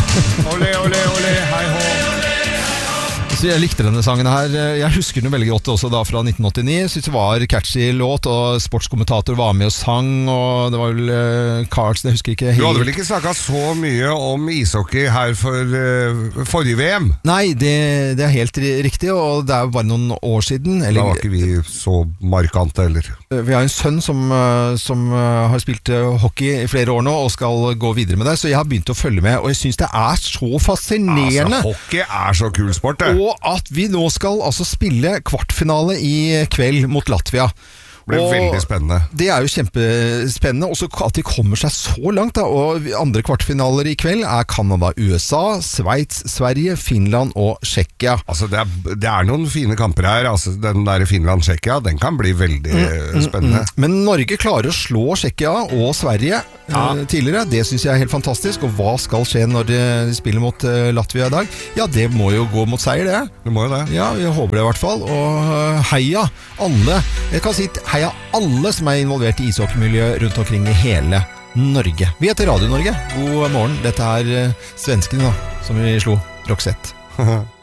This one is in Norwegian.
Ole, ole, ole, hei hå. Så jeg likte denne sangen her. Jeg husker den veldig godt også da fra 1989. Jeg synes det var catchy låt, og sportskommentator var med og sang, og det var vel Carlsen, jeg husker ikke helt. Du hadde vel ikke snakket så mye om ishockey her for forrige VM? Nei, det er helt riktig, og det er jo bare noen år siden. Da var ikke vi så markante heller. Vi har en sønn som har spilt hockey i flere år nå, og skal gå videre med det, så jeg har begynt å følge med, og jeg synes det er så fascinerende. Altså, hockey er så kul sport, det. Og at vi nå skal altså spille kvartfinale i kveld mot Latvia. Det blir veldig spennende. Det er jo kjempespennende, også at de kommer seg så langt da. Og andre kvartfinaler i kveld er Canada, USA, Sveits, Sverige, Finland og Tsjekkia. Altså det er noen fine kamper her. Altså, den der Finland-Tsjekkia, den kan bli veldig spennende. Men Norge klarer å slå Tsjekkia og Sverige tidligere. Det synes jeg er helt fantastisk. Og hva skal skje når de spiller mot Latvia i dag? Ja, det må jo gå mot seier, det. Det må jo det. Ja, vi håper det i hvert fall. Og heia alle. Jeg kan si heia alle som er involvert i ishockeymiljøet rundt omkring i hele Norge. Vi heter Radio Norge. God morgen. Dette er svenskene da, som vi slo Roxette.